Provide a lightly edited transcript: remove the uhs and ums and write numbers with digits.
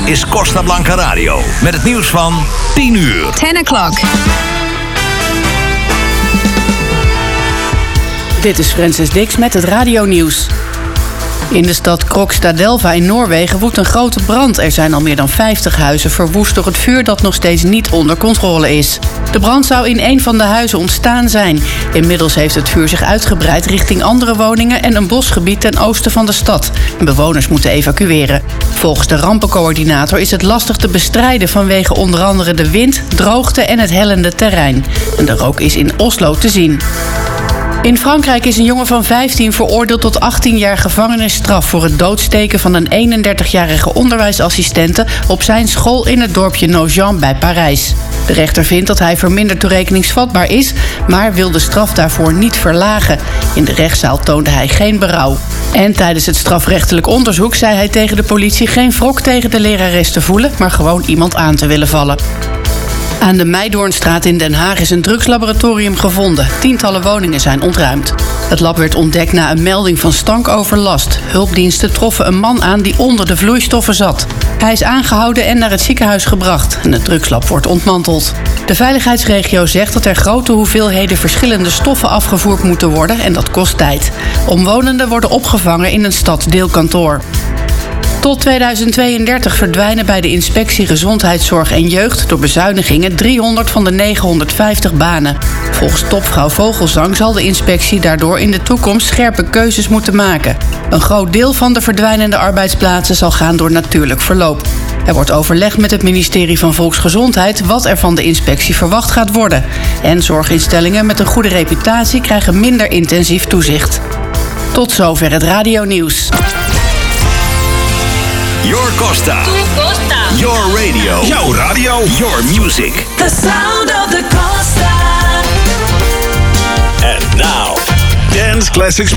is Costa Blanca Radio. Met het nieuws van 10 uur. 10 o'clock. Dit is Frances Dix met het radionieuws. In de stad Krokstadelva in Noorwegen woedt een grote brand. Er zijn al meer dan 50 huizen verwoest door het vuur dat nog steeds niet onder controle is. De brand zou in een van de huizen ontstaan zijn. Inmiddels heeft het vuur zich uitgebreid richting andere woningen en een bosgebied ten oosten van de stad. Bewoners moeten evacueren. Volgens de rampencoördinator is het lastig te bestrijden vanwege onder andere de wind, droogte en het hellende terrein. En de rook is in Oslo te zien. In Frankrijk is een jongen van 15 veroordeeld tot 18 jaar gevangenisstraf voor het doodsteken van een 31-jarige onderwijsassistente op zijn school in het dorpje Nogent bij Parijs. De rechter vindt dat hij verminderd toerekeningsvatbaar is, maar wil de straf daarvoor niet verlagen. In de rechtszaal toonde hij geen berouw. En tijdens het strafrechtelijk onderzoek zei hij tegen de politie geen wrok tegen de lerares te voelen, maar gewoon iemand aan te willen vallen. Aan de Meidoornstraat in Den Haag is een drugslaboratorium gevonden. Tientallen woningen zijn ontruimd. Het lab werd ontdekt na een melding van stankoverlast. Hulpdiensten troffen een man aan die onder de vloeistoffen zat. Hij is aangehouden en naar het ziekenhuis gebracht. En het drugslab wordt ontmanteld. De veiligheidsregio zegt dat er grote hoeveelheden verschillende stoffen afgevoerd moeten worden en dat kost tijd. Omwonenden worden opgevangen in een stadsdeelkantoor. Tot 2032 verdwijnen bij de Inspectie Gezondheidszorg en Jeugd door bezuinigingen 300 van de 950 banen. Volgens topvrouw Vogelzang zal de inspectie daardoor in de toekomst scherpe keuzes moeten maken. Een groot deel van de verdwijnende arbeidsplaatsen zal gaan door natuurlijk verloop. Er wordt overlegd met het ministerie van Volksgezondheid wat er van de inspectie verwacht gaat worden. En zorginstellingen met een goede reputatie krijgen minder intensief toezicht. Tot zover het radionieuws. Your Costa. Tu Costa. Your radio. Jouw radio. Your music. The sound of the Costa. And now, Dance Classics